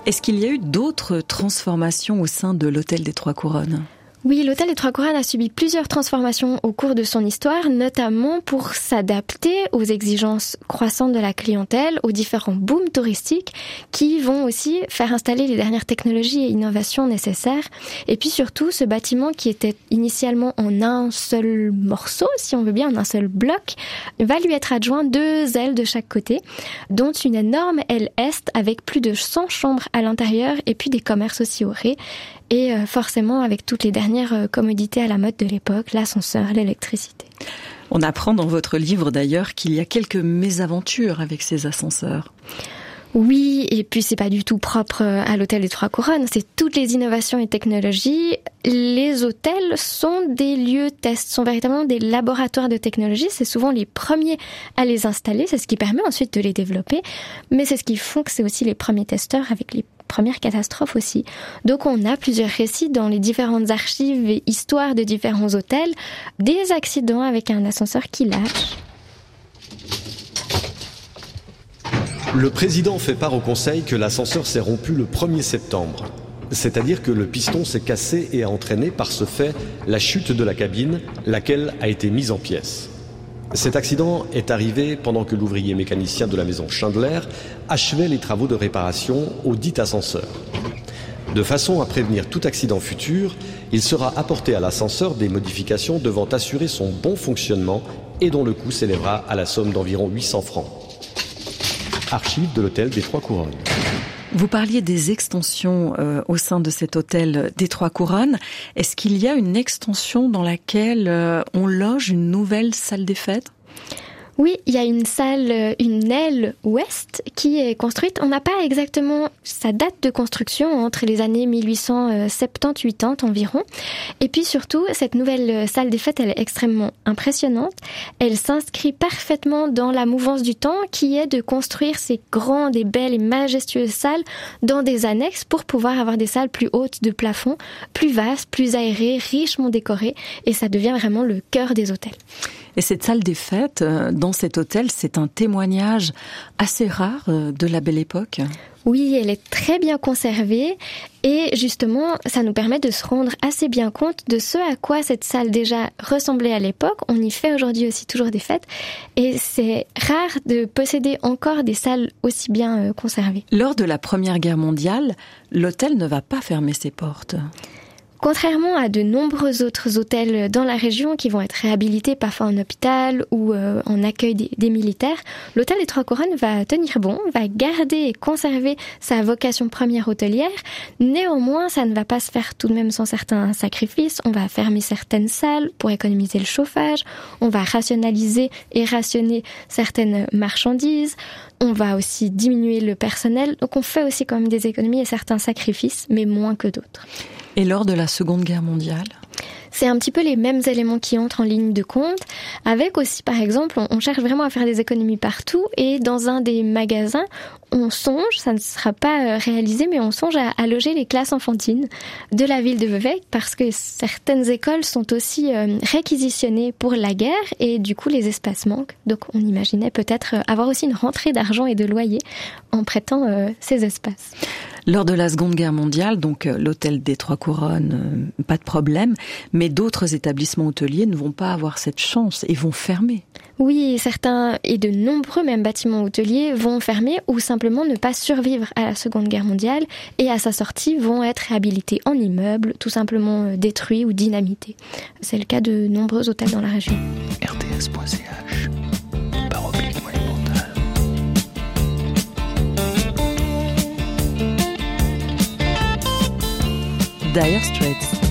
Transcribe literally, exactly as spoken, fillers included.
Est-ce qu'il y a eu d'autres transformations au sein de l'hôtel des Trois Couronnes ? Oui, l'hôtel des Trois Couronnes a subi plusieurs transformations au cours de son histoire, notamment pour s'adapter aux exigences croissantes de la clientèle, aux différents booms touristiques qui vont aussi faire installer les dernières technologies et innovations nécessaires. Et puis surtout, ce bâtiment qui était initialement en un seul morceau, si on veut bien, en un seul bloc, va lui être adjoint deux ailes de chaque côté, dont une énorme aile est avec plus de cent chambres à l'intérieur et puis des commerces aussi au rez. Et forcément avec toutes les dernières commodités à la mode de l'époque, l'ascenseur, l'électricité. On apprend dans votre livre d'ailleurs qu'il y a quelques mésaventures avec ces ascenseurs. Oui, et puis c'est pas du tout propre à l'hôtel des Trois Couronnes, c'est toutes les innovations et technologies. Les hôtels sont des lieux tests, sont véritablement des laboratoires de technologie. C'est souvent les premiers à les installer, c'est ce qui permet ensuite de les développer, mais c'est ce qui font que c'est aussi les premiers testeurs avec les premières catastrophes aussi. Donc on a plusieurs récits dans les différentes archives et histoires de différents hôtels, des accidents avec un ascenseur qui lâche. Le président fait part au conseil que l'ascenseur s'est rompu le premier septembre. C'est-à-dire que le piston s'est cassé et a entraîné par ce fait la chute de la cabine, laquelle a été mise en pièces. Cet accident est arrivé pendant que l'ouvrier mécanicien de la maison Schindler achevait les travaux de réparation au dit ascenseur. De façon à prévenir tout accident futur, il sera apporté à l'ascenseur des modifications devant assurer son bon fonctionnement et dont le coût s'élèvera à la somme d'environ huit cents francs. Archives de l'hôtel des Trois Couronnes. Vous parliez des extensions euh, au sein de cet hôtel des Trois Couronnes. Est-ce qu'il y a une extension dans laquelle euh, on loge une nouvelle salle des fêtes ? Oui, il y a une salle, une aile ouest qui est construite. On n'a pas exactement sa date de construction, entre les années mille huit cent soixante-dix quatre environ. Et puis surtout, cette nouvelle salle des fêtes, elle est extrêmement impressionnante. Elle s'inscrit parfaitement dans la mouvance du temps qui est de construire ces grandes et belles et majestueuses salles dans des annexes pour pouvoir avoir des salles plus hautes de plafond, plus vastes, plus aérées, richement décorées. Et ça devient vraiment le cœur des hôtels. Et cette salle des fêtes, dans cet hôtel, c'est un témoignage assez rare de la Belle Époque. Oui, elle est très bien conservée et justement, ça nous permet de se rendre assez bien compte de ce à quoi cette salle déjà ressemblait à l'époque. On y fait aujourd'hui aussi toujours des fêtes et c'est rare de posséder encore des salles aussi bien conservées. Lors de la Première Guerre mondiale, l'hôtel ne va pas fermer ses portes. Contrairement à de nombreux autres hôtels dans la région qui vont être réhabilités parfois en hôpital ou euh, en accueil des, des militaires, l'hôtel des Trois Couronnes va tenir bon, va garder et conserver sa vocation première hôtelière. Néanmoins, ça ne va pas se faire tout de même sans certains sacrifices. On va fermer certaines salles pour économiser le chauffage, on va rationaliser et rationner certaines marchandises, on va aussi diminuer le personnel. Donc on fait aussi quand même des économies et certains sacrifices, mais moins que d'autres. Et lors de la Seconde Guerre mondiale ? C'est un petit peu les mêmes éléments qui entrent en ligne de compte, avec aussi, par exemple, on cherche vraiment à faire des économies partout, et dans un des magasins, on songe, ça ne sera pas réalisé, mais on songe à, à loger les classes enfantines de la ville de Vevey, parce que certaines écoles sont aussi euh, réquisitionnées pour la guerre, et du coup, les espaces manquent. Donc, on imaginait peut-être avoir aussi une rentrée d'argent et de loyer en prêtant euh, ces espaces. Lors de la Seconde Guerre mondiale, donc euh, l'hôtel des Trois Couronnes, euh, pas de problème, mais d'autres établissements hôteliers ne vont pas avoir cette chance et vont fermer. Oui, certains et de nombreux même bâtiments hôteliers vont fermer ou simplement ne pas survivre à la Seconde Guerre mondiale et à sa sortie vont être réhabilités en immeubles, tout simplement détruits ou dynamités. C'est le cas de nombreux hôtels dans la région. R T S point C H par oblique monumentale. Dire Straits.